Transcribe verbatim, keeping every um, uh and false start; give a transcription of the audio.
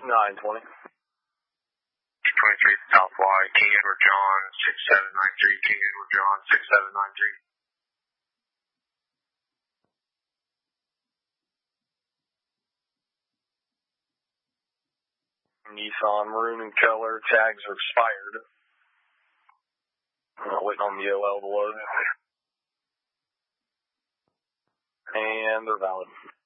nine twenty. twenty-three South Y, King Edward John, six seven nine three, King Edward John, six seven nine three. Nissan maroon in color, tags are expired. I'm waiting on the O L to load. And they're valid.